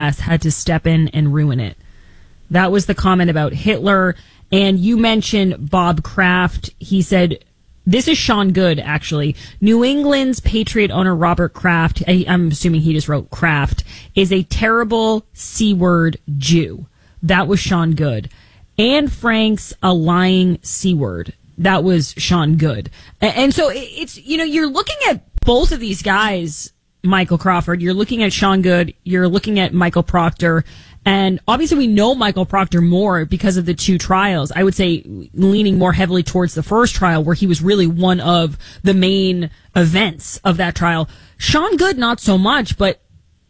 class had to step in and ruin it. That was the comment about Hitler. And you mentioned Bob Kraft. He said, this is Sean Good, actually. New England's Patriot owner Robert Kraft, I'm assuming he just wrote Kraft, is a terrible C-word Jew. That was Sean Good. Anne Frank's a lying C-word. That was Sean Good. And so it's, you're looking at both of these guys, Michael Crawford. You're looking at Sean Good. You're looking at Michael Proctor. And obviously we know Michael Proctor more because of the two trials. I would say leaning more heavily towards the first trial where he was really one of the main events of that trial. Sean Good, not so much, but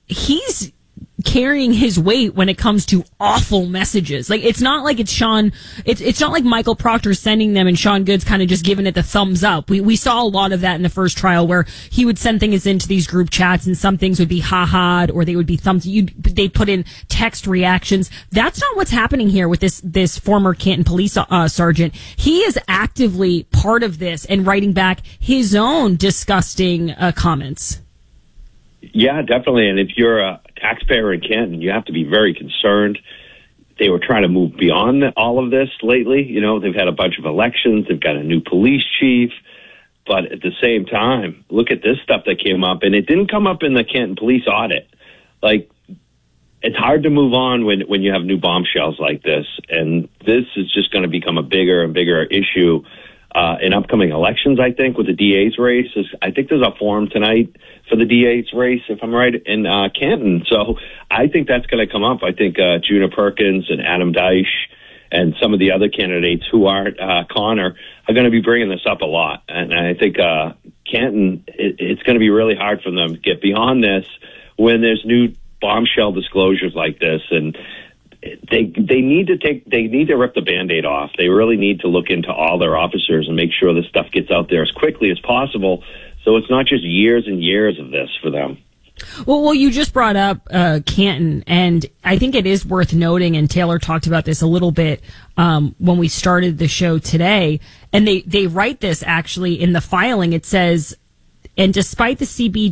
he's carrying his weight when it comes to awful messages. Like, it's not like it's not like Michael Proctor sending them and Sean Good's kind of just giving it the thumbs up. We saw a lot of that in the first trial where he would send things into these group chats and some things would be ha-ha'd or they would be thumbs. They put in text reactions. That's not what's happening here with this former Canton police sergeant. He is actively part of this and writing back his own disgusting comments. Yeah, definitely. And if you're a taxpayer in Canton, you have to be very concerned. They were trying to move beyond all of this lately. They've had a bunch of elections. They've got a new police chief. But at the same time, look at this stuff that came up. And it didn't come up in the Canton police audit. Like, it's hard to move on when you have new bombshells like this. And this is just going to become a bigger and bigger issue in upcoming elections, I think, with the DA's race. I think there's a forum tonight for the DA's race, if I'm right, in Canton. So I think that's going to come up. I think Juna Perkins and Adam Deich and some of the other candidates who aren't Connor are going to be bringing this up a lot. And I think Canton, it's going to be really hard for them to get beyond this when there's new bombshell disclosures like this. And they need to rip the Band-Aid off. They really need to look into all their officers and make sure this stuff gets out there as quickly as possible. So it's not just years and years of this for them. Well, you just brought up Canton, and I think it is worth noting, and Taylor talked about this a little bit when we started the show today, and they write this actually in the filing. It says, and despite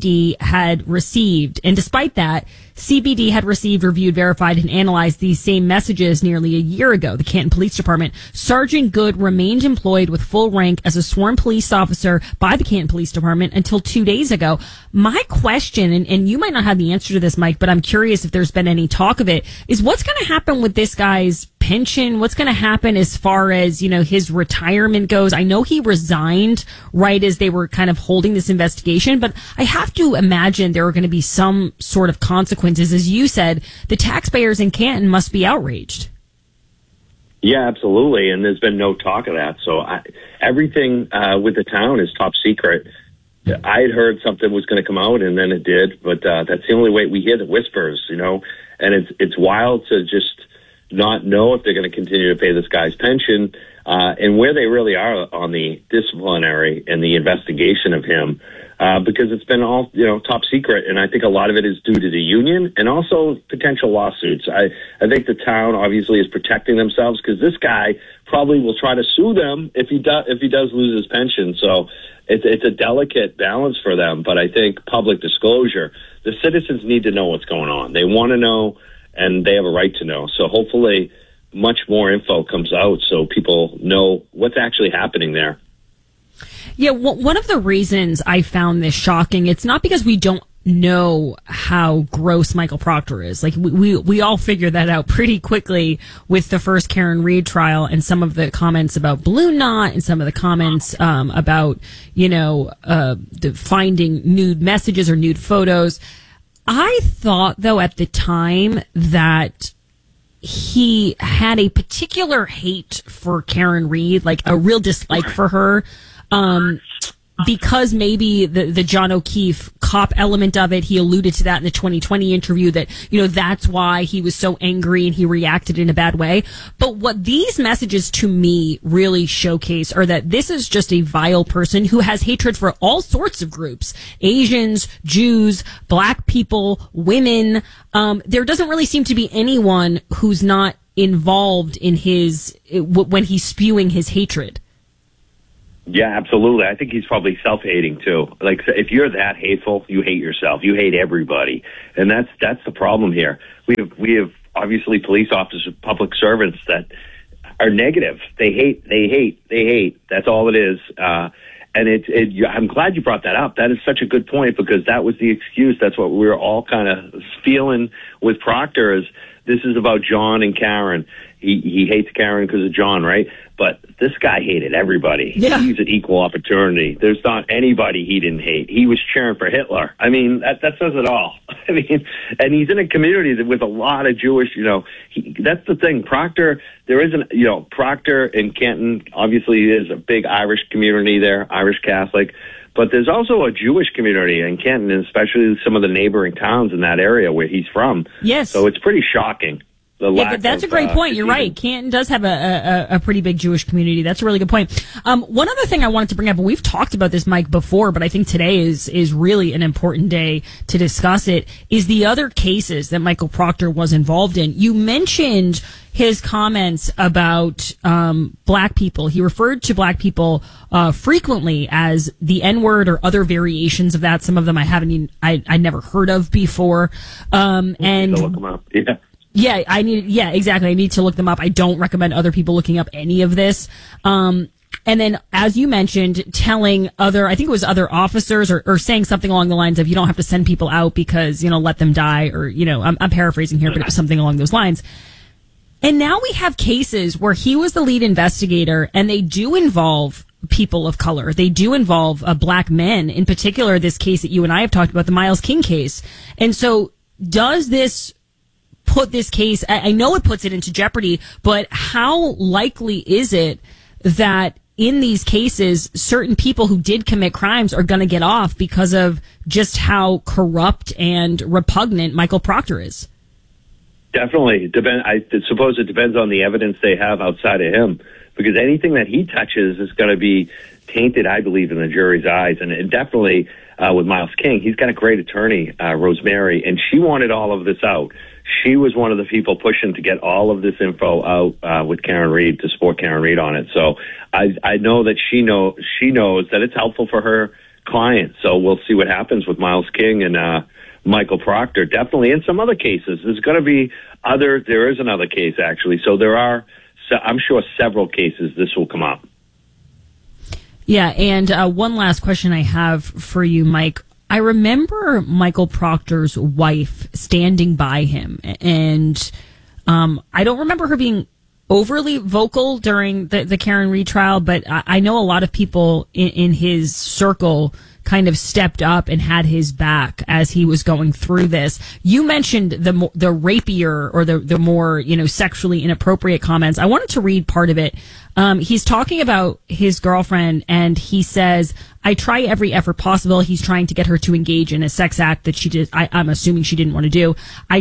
that, CBD had received, reviewed, verified, and analyzed these same messages nearly a year ago. The Canton Police Department. Sergeant Good remained employed with full rank as a sworn police officer by the Canton Police Department until 2 days ago. My question, and you might not have the answer to this, Mike, but I'm curious if there's been any talk of it, is what's going to happen with this guy's pension? What's going to happen as far as, his retirement goes? I know he resigned right as they were kind of holding this investigation, but I have to imagine there are going to be some sort of consequences. As you said, the taxpayers in Canton must be outraged. Yeah, absolutely. And there's been no talk of that. So everything with the town is top secret. I had heard something was going to come out, and then it did. But that's the only way we hear the whispers, And it's wild to just not know if they're going to continue to pay this guy's pension and where they really are on the disciplinary and the investigation of him. Because it's been all, top secret. And I think a lot of it is due to the union and also potential lawsuits. I think the town obviously is protecting themselves because this guy probably will try to sue them if he does lose his pension. So it's a delicate balance for them. But I think public disclosure, the citizens need to know what's going on. They want to know and they have a right to know. So hopefully much more info comes out so people know what's actually happening there. Yeah, one of the reasons I found this shocking, it's not because we don't know how gross Michael Proctor is. Like, we all figured that out pretty quickly with the first Karen Read trial and some of the comments about Balloon Knot and some of the comments about, the finding nude messages or nude photos. I thought, though, at the time that he had a particular hate for Karen Read, like a real dislike for her. Because maybe the John O'Keefe cop element of it, he alluded to that in the 2020 interview that, that's why he was so angry and he reacted in a bad way. But what these messages to me really showcase are that this is just a vile person who has hatred for all sorts of groups, Asians, Jews, black people, women. There doesn't really seem to be anyone who's not involved in when he's spewing his hatred. Yeah, absolutely. I think he's probably self-hating too. Like, if you're that hateful, you hate yourself. You hate everybody, and that's the problem here. We have obviously police officers, public servants that are negative. They hate. That's all it is. And I'm glad you brought that up. That is such a good point, because that was the excuse. That's what we were all kind of feeling with Proctor. Is this is about John and Karen. He hates Karen because of John, right? But this guy hated everybody. Yeah. He's an equal opportunity. There's not anybody he didn't hate. He was cheering for Hitler. I mean, that says it all. I mean, and he's in a community with a lot of Jewish, that's the thing. Proctor, there isn't, Proctor and Canton, obviously is a big Irish community there, Irish Catholic. But there's also a Jewish community in Canton, and especially some of the neighboring towns in that area where he's from. Yes. So it's pretty shocking. But that's a great point. You're right. Canton does have a pretty big Jewish community. That's a really good point. One other thing I wanted to bring up, and we've talked about this, Mike, before, but I think today is really an important day to discuss it, is the other cases that Michael Proctor was involved in. You mentioned his comments about black people. He referred to black people frequently as the N-word or other variations of that. Some of them I never heard of before. And look them up. Yeah. Yeah, exactly. I need to look them up. I don't recommend other people looking up any of this. And then, as you mentioned, telling I think it was other officers or saying something along the lines of, you don't have to send people out because, let them die, or, I'm paraphrasing here, but it was something along those lines. And now we have cases where he was the lead investigator, and they do involve people of color. They do involve black men, in particular, this case that you and I have talked about, the Miles King case. And so does this put this case, I know it puts it into jeopardy, but how likely is it that in these cases, certain people who did commit crimes are going to get off because of just how corrupt and repugnant Michael Proctor is? Definitely. I suppose it depends on the evidence they have outside of him, because anything that he touches is going to be tainted, I believe, in the jury's eyes. And definitely with Miles King, he's got a great attorney, Rosemary, and she wanted all of this out. She was one of the people pushing to get all of this info out with Karen Reed, to support Karen Reed on it. So I know that she knows that it's helpful for her client. So we'll see what happens with Miles King and Michael Proctor. Definitely in some other cases. There is another case, actually. So there are, I'm sure, several cases this will come up. Yeah, and one last question I have for you, Mike. I remember Michael Proctor's wife standing by him, and I don't remember her being overly vocal during the Karen Reed trial, but I know a lot of people in his circle kind of stepped up and had his back as he was going through this. You mentioned the rapier or the more, sexually inappropriate comments. I wanted to read part of it. He's talking about his girlfriend, and he says, I try every effort possible. He's trying to get her to engage in a sex act that she did. I'm assuming she didn't want to do.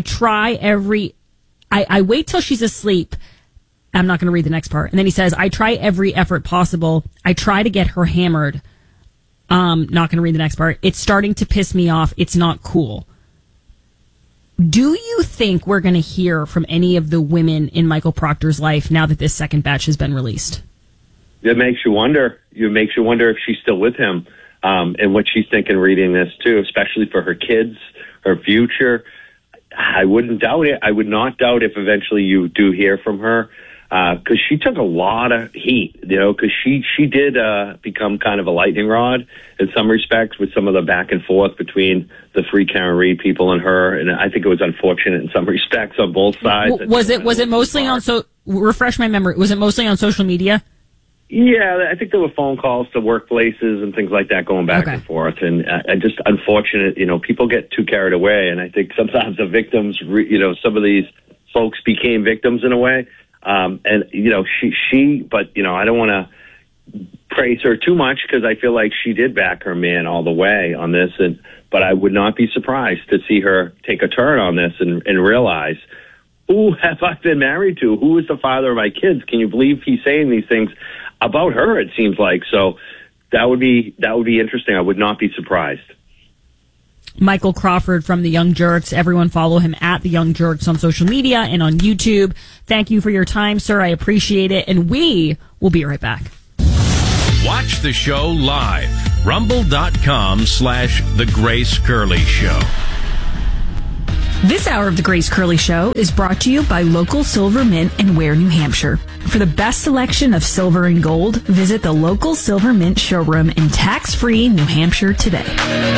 I wait till she's asleep. I'm not going to read the next part. And then he says, I try every effort possible. I try to get her hammered. Not going to read the next part. It's starting to piss me off. It's not cool. Do you think we're going to hear from any of the women in Michael Proctor's life now that this second batch has been released? It makes you wonder. It makes you wonder if she's still with him, and what she's thinking reading this too, especially for her kids, her future. I wouldn't doubt it. I would not doubt if eventually you do hear from her. Because she took a lot of heat, because she did become kind of a lightning rod in some respects with some of the back and forth between the three Karen Reed people and her, and I think it was unfortunate in some respects on both sides. Was it mostly on refresh my memory? Was it mostly on social media? Yeah, I think there were phone calls to workplaces and things like that going back and forth, and just unfortunate. People get too carried away, and I think sometimes the victims, some of these folks became victims in a way. But I don't want to praise her too much, because I feel like she did back her man all the way on this. But I would not be surprised to see her take a turn on this and realize, who have I been married to? Who is the father of my kids? Can you believe he's saying these things about her? It seems like. So that would be interesting. I would not be surprised. Michael Crawford from The Young Jurks. Everyone follow him at The Young Jurks on social media and on YouTube. Thank you for your time, sir. I appreciate it. And we will be right back. Watch the show live. Rumble.com/The Grace Curley Show. This hour of The Grace Curley Show is brought to you by local Silver Mint in Ware, New Hampshire. For the best selection of silver and gold, visit the local Silver Mint showroom in tax-free New Hampshire today.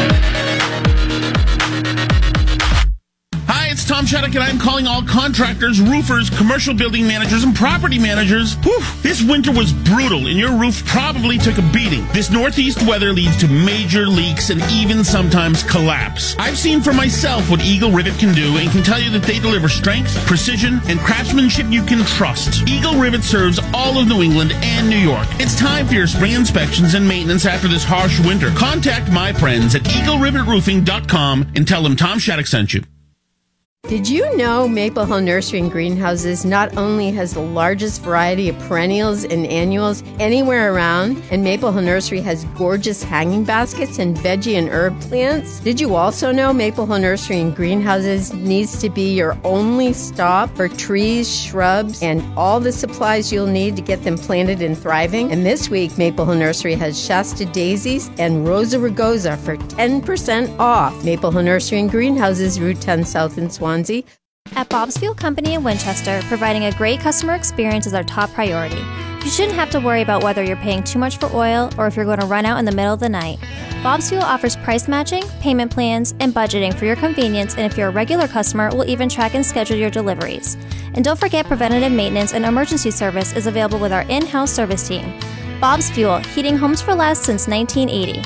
Hi, it's Tom Shattuck, and I'm calling all contractors, roofers, commercial building managers, and property managers. Whew, this winter was brutal, and your roof probably took a beating. This northeast weather leads to major leaks and even sometimes collapse. I've seen for myself what Eagle Rivet can do and can tell you that they deliver strength, precision, and craftsmanship you can trust. Eagle Rivet serves all of New England and New York. It's time for your spring inspections and maintenance after this harsh winter. Contact my friends at EagleRivetRoofing.com and tell them Tom Shattuck sent you. Did you know Maple Hill Nursery and Greenhouses not only has the largest variety of perennials and annuals anywhere around, and Maple Hill Nursery has gorgeous hanging baskets and veggie and herb plants? Did you also know Maple Hill Nursery and Greenhouses needs to be your only stop for trees, shrubs, and all the supplies you'll need to get them planted and thriving? And this week, Maple Hill Nursery has Shasta Daisies and Rosa Rugosa for 10% off. Maple Hill Nursery and Greenhouses, Route 10 South in Swansea. At Bob's Fuel Company in Winchester, providing a great customer experience is our top priority. You shouldn't have to worry about whether you're paying too much for oil or if you're going to run out in the middle of the night. Bob's Fuel offers price matching, payment plans, and budgeting for your convenience, and if you're a regular customer, we'll even track and schedule your deliveries. And don't forget, preventative maintenance and emergency service is available with our in-house service team. Bob's Fuel, heating homes for less since 1980.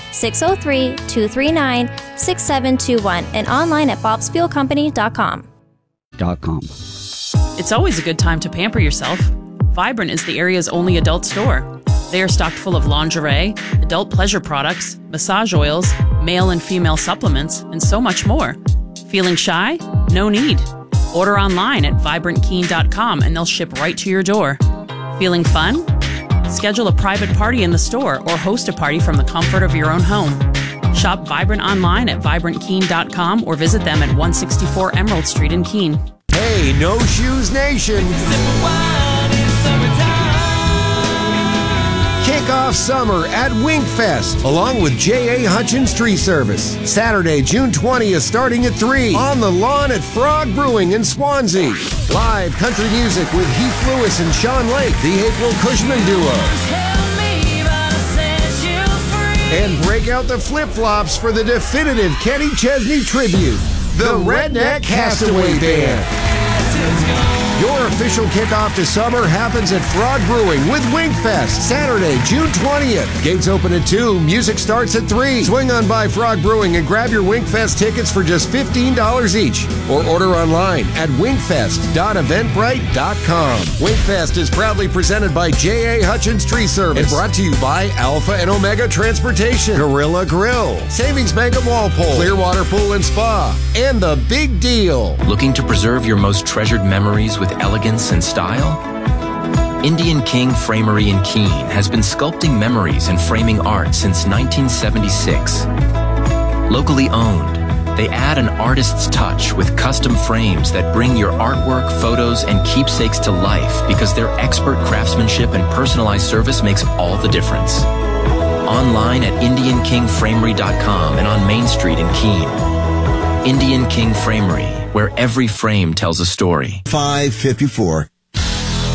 603-239-6721 and online at bobsfuelcompany.com. It's always a good time to pamper yourself. Vibrant is the area's only adult store. They are stocked full of lingerie, adult pleasure products, massage oils, male and female supplements, and so much more. Feeling shy? No need. Order online at vibrantkeen.com and they'll ship right to your door. Feeling fun? Schedule a private party in the store or host a party from the comfort of your own home. Shop Vibrant online at vibrantkeen.com or visit them at 164 Emerald Street in Keene. Hey, No Shoes Nation! Kick off summer at Winkfest, along with J.A. Hutchins Tree Service. Saturday, June 20th, starting at 3, on the lawn at Frog Brewing in Swansea. Live country music with Heath Lewis and Sean Lake, the April Cushman Duo. And break out the flip-flops for the definitive Kenny Chesney tribute, the Redneck Castaway Band. Your official kickoff to summer happens at Frog Brewing with Winkfest, Saturday, June 20th. Gates open at 2, music starts at 3. Swing on by Frog Brewing and grab your Winkfest tickets for just $15 each. Or order online at winkfest.eventbrite.com. Winkfest is proudly presented by J.A. Hutchins Tree Service and brought to you by Alpha and Omega Transportation, Gorilla Grill, Savings Bank of Walpole, Clearwater Pool and Spa, and The Big Deal. Looking to preserve your most treasured memories with elegance and style? Indian King Framery in Keene has been sculpting memories and framing art since 1976. Locally owned, they add an artist's touch with custom frames that bring your artwork, photos, and keepsakes to life because their expert craftsmanship and personalized service makes all the difference. Online at IndianKingFramery.com and on Main Street in Keene. Indian King Framery, where every frame tells a story. 554